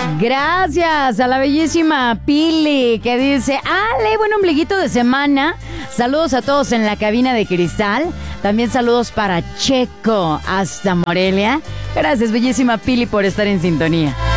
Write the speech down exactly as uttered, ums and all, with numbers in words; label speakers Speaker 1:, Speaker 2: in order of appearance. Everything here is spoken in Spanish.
Speaker 1: Gracias a la bellísima Pili que dice, Ale, buen ombliguito de semana. Saludos a todos en la cabina de cristal. También saludos para Checo hasta Morelia. Gracias, bellísima Pili, por estar en sintonía.